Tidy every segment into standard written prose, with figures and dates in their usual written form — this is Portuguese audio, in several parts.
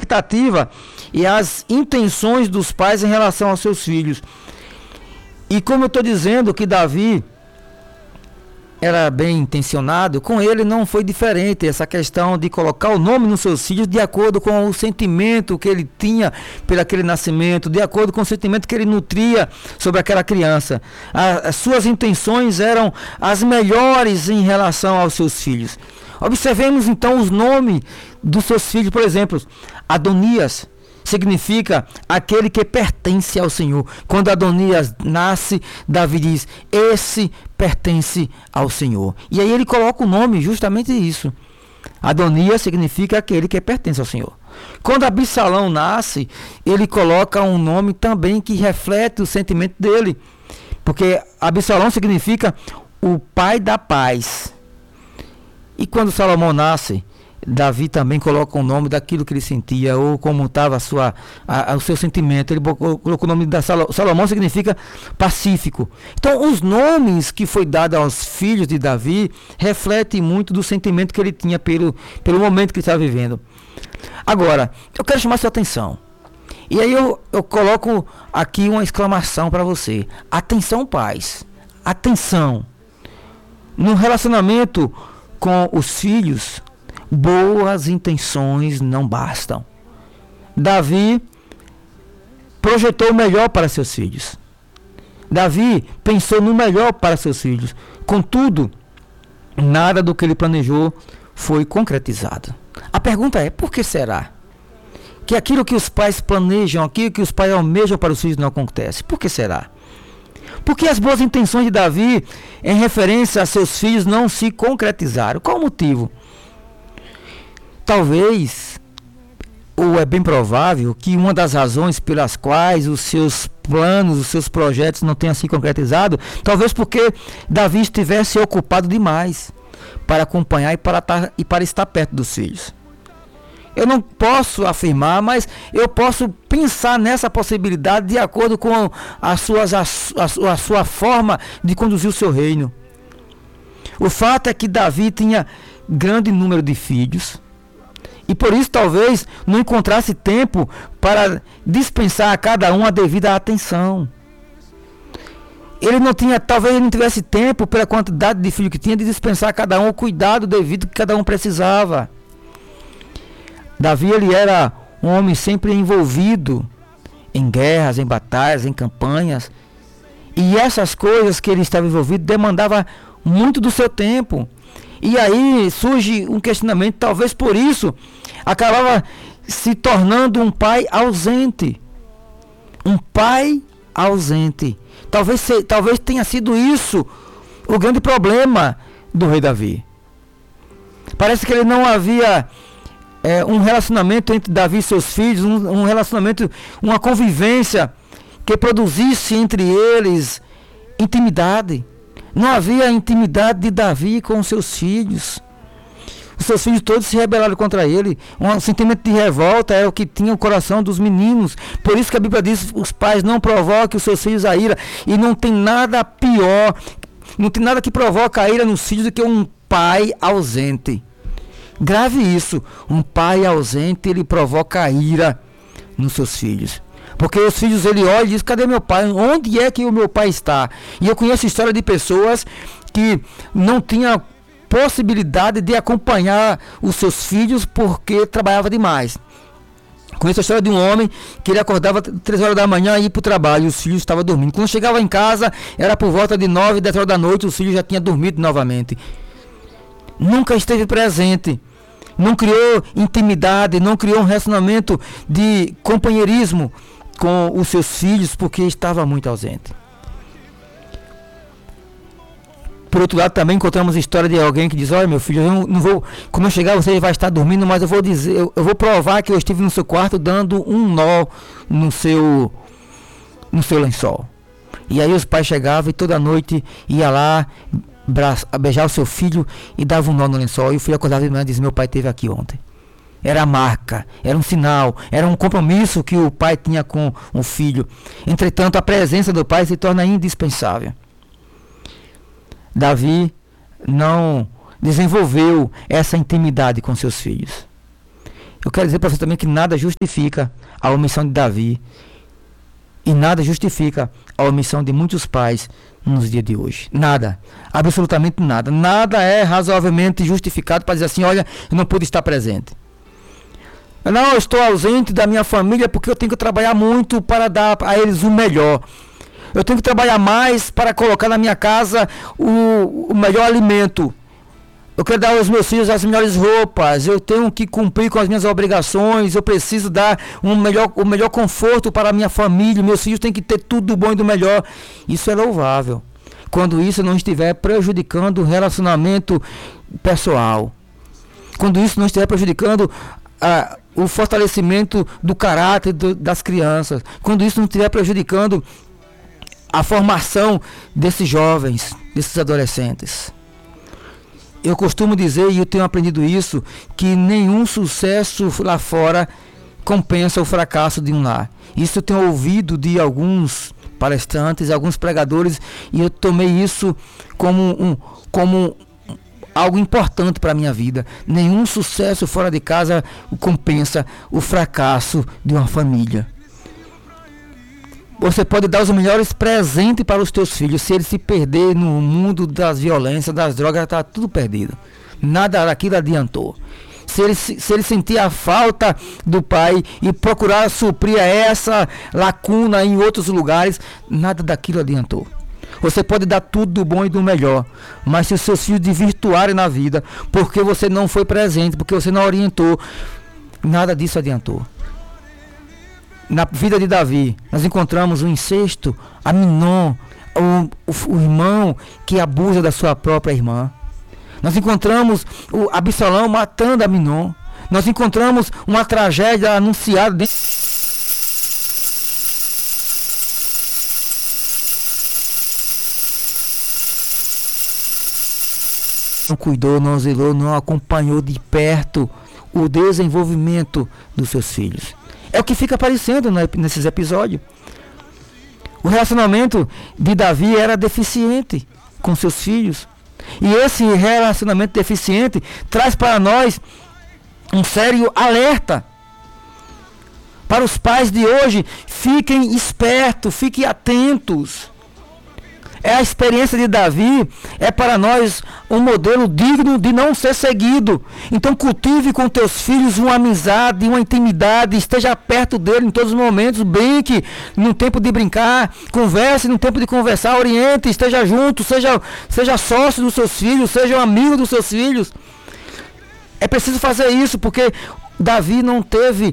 expectativa e as intenções dos pais em relação aos seus filhos. E como eu estou dizendo que Davi era bem intencionado, com ele não foi diferente essa questão de colocar o nome nos seus filhos de acordo com o sentimento que ele tinha por aquele nascimento, de acordo com o sentimento que ele nutria sobre aquela criança. As suas intenções eram as melhores em relação aos seus filhos. Observemos então os nomes dos seus filhos. Por exemplo, Adonias significa aquele que pertence ao Senhor. Quando Adonias nasce, Davi diz: esse pertence ao Senhor. E aí ele coloca o nome, justamente isso. Adonias significa aquele que pertence ao Senhor. Quando Absalão nasce, ele coloca um nome também que reflete o sentimento dele, porque Absalão significa o pai da paz. E quando Salomão nasce, Davi também coloca o nome daquilo que ele sentia, ou como estava o seu sentimento. Ele colocou o nome de Salomão, significa pacífico. Então, os nomes que foi dado aos filhos de Davi refletem muito do sentimento que ele tinha pelo momento que ele estava vivendo. Agora, eu quero chamar sua atenção. E aí eu coloco aqui uma exclamação para você. Atenção, pais. Atenção. No relacionamento com os filhos, boas intenções não bastam. Davi projetou o melhor para seus filhos. Davi pensou no melhor para seus filhos. Contudo, nada do que ele planejou foi concretizado. A pergunta é: por que será que aquilo que os pais planejam, aquilo que os pais almejam para os filhos não acontece? Por que será? Porque as boas intenções de Davi em referência a seus filhos não se concretizaram. Qual o motivo? Talvez, ou é bem provável, que uma das razões pelas quais os seus planos, os seus projetos não tenham se concretizado, talvez porque Davi estivesse ocupado demais para acompanhar e para estar perto dos filhos. Eu não posso afirmar, mas eu posso pensar nessa possibilidade de acordo com a sua forma de conduzir o seu reino. O fato é que Davi tinha grande número de filhos, e por isso talvez não encontrasse tempo para dispensar a cada um a devida atenção. Talvez ele não tivesse tempo, pela quantidade de filhos que tinha, de dispensar a cada um o cuidado devido que cada um precisava. Davi, ele era um homem sempre envolvido em guerras, em batalhas, em campanhas. E essas coisas que ele estava envolvido demandavam muito do seu tempo. E aí surge um questionamento, talvez por isso acabava se tornando um pai ausente. Um pai ausente. Talvez tenha sido isso o grande problema do rei Davi. Parece que ele não havia um relacionamento entre Davi e seus filhos, um relacionamento, uma convivência que produzisse entre eles intimidade. Não havia intimidade de Davi com os seus filhos. Os seus filhos todos se rebelaram contra ele. Um sentimento de revolta é o que tinha o coração dos meninos. Por isso que a Bíblia diz: os pais não provoquem os seus filhos a ira. E não tem nada pior, não tem nada que provoca a ira nos filhos do que um pai ausente. Grave isso: um pai ausente, ele provoca a ira nos seus filhos. Porque os filhos, ele olha e diz: cadê meu pai? Onde é que o meu pai está? E eu conheço história de pessoas que não tinham possibilidade de acompanhar os seus filhos porque trabalhava demais. Conheço a história de um homem que ele acordava 3 horas da manhã e ia para o trabalho, e os filhos estavam dormindo. Quando chegava em casa, era por volta de 9, 10 horas da noite, os filhos já tinham dormido novamente. Nunca esteve presente. Não criou intimidade, não criou um relacionamento de companheirismo com os seus filhos, porque estava muito ausente. Por outro lado, também encontramos a história de alguém que diz: olha, meu filho, eu não vou, quando eu chegar você vai estar dormindo, mas eu vou provar que eu estive no seu quarto dando um nó no seu lençol. E aí os pais chegavam e toda noite ia lá beijar o seu filho e dava um nó no lençol, e o filho acordava e dizia: meu pai esteve aqui ontem. Era a marca, era um sinal, era um compromisso que o pai tinha com o filho. Entretanto, a presença do pai se torna indispensável. Davi não desenvolveu essa intimidade com seus filhos. Eu quero dizer para você também que nada justifica a omissão de Davi. E nada justifica a omissão de muitos pais nos dias de hoje. Nada. Absolutamente nada. Nada é razoavelmente justificado para dizer assim, olha, eu não pude estar presente. Não, eu estou ausente da minha família porque eu tenho que trabalhar muito para dar a eles o melhor. Eu tenho que trabalhar mais para colocar na minha casa o melhor alimento. Eu quero dar aos meus filhos as melhores roupas. Eu tenho que cumprir com as minhas obrigações. Eu preciso dar o melhor conforto para a minha família. Meus filhos têm que ter tudo do bom e do melhor. Isso é louvável. Quando isso não estiver prejudicando o relacionamento pessoal. Quando isso não estiver prejudicando o fortalecimento do caráter das crianças. Quando isso não estiver prejudicando a formação desses jovens, desses adolescentes. Eu costumo dizer, e eu tenho aprendido isso, que nenhum sucesso lá fora compensa o fracasso de um lar. Isso eu tenho ouvido de alguns palestrantes, alguns pregadores, e eu tomei isso como algo importante para a minha vida. Nenhum sucesso fora de casa compensa o fracasso de uma família. Você pode dar os melhores presentes para os teus filhos. Se eles se perder no mundo das violências, das drogas, está tudo perdido. Nada daquilo adiantou. Se ele sentir a falta do pai e procurar suprir essa lacuna em outros lugares, nada daquilo adiantou. Você pode dar tudo do bom e do melhor, mas se os seus filhos desvirtuarem na vida, porque você não foi presente, porque você não orientou, nada disso adiantou. Na vida de Davi, nós encontramos o incesto, Aminon, o irmão que abusa da sua própria irmã. Nós encontramos o Absalão matando Aminon. Nós encontramos uma tragédia anunciada. Não cuidou, não zelou, não acompanhou de perto o desenvolvimento dos seus filhos. É o que fica aparecendo nesses episódios. O relacionamento de Davi era deficiente com seus filhos. E esse relacionamento deficiente traz para nós um sério alerta. Para os pais de hoje, fiquem espertos, fiquem atentos. A experiência de Davi é para nós um modelo digno de não ser seguido. Então cultive com teus filhos uma amizade, uma intimidade, esteja perto dele em todos os momentos, brinque no tempo de brincar, converse no tempo de conversar, oriente, esteja junto, seja sócio dos seus filhos, seja um amigo dos seus filhos. É preciso fazer isso, porque Davi não teve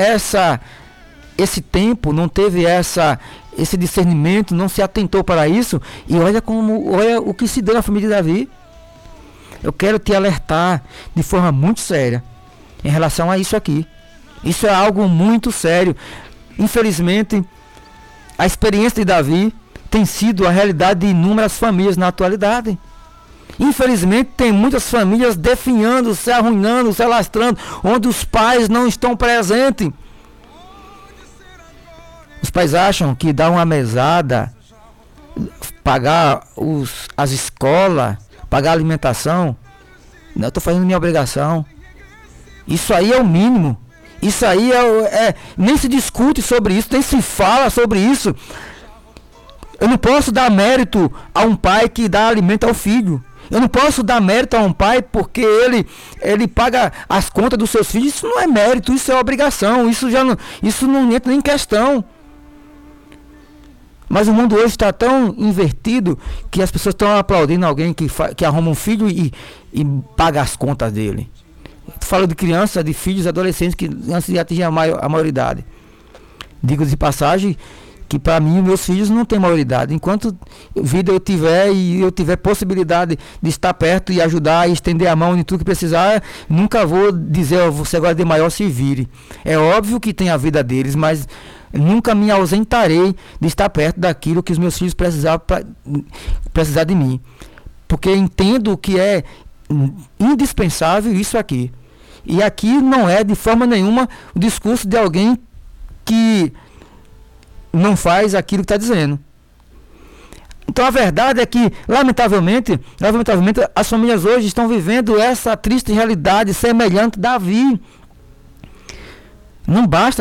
esse tempo, não teve esse discernimento, não se atentou para isso. E olha o que se deu na família de Davi. Eu quero te alertar de forma muito séria em relação a isso aqui. Isso é algo muito sério. Infelizmente, a experiência de Davi tem sido a realidade de inúmeras famílias na atualidade. Infelizmente, tem muitas famílias definhando, se arruinando, se alastrando, onde os pais não estão presentes. Os pais acham que dar uma mesada, pagar as escolas, pagar a alimentação, não, eu estou fazendo minha obrigação. Isso aí é o mínimo. Isso aí nem se discute sobre isso, nem se fala sobre isso. Eu não posso dar mérito a um pai que dá alimento ao filho. Eu não posso dar mérito a um pai porque ele paga as contas dos seus filhos. Isso não é mérito, isso é obrigação. Isso não entra nem em questão. Mas o mundo hoje está tão invertido que as pessoas estão aplaudindo alguém que arruma um filho e paga as contas dele. Falo de crianças, de filhos, adolescentes que antes de atingir a maioridade. Digo de passagem que para mim, meus filhos não têm maioridade. Enquanto vida eu tiver e eu tiver possibilidade de estar perto e ajudar e estender a mão em tudo que precisar, nunca vou dizer, você agora de maior se vire. É óbvio que tem a vida deles, mas nunca me ausentarei de estar perto daquilo que os meus filhos precisar de mim. Porque entendo que é indispensável isso aqui. E aqui não é de forma nenhuma o discurso de alguém que não faz aquilo que está dizendo. Então a verdade é que, lamentavelmente, as famílias hoje estão vivendo essa triste realidade semelhante a Davi. Não basta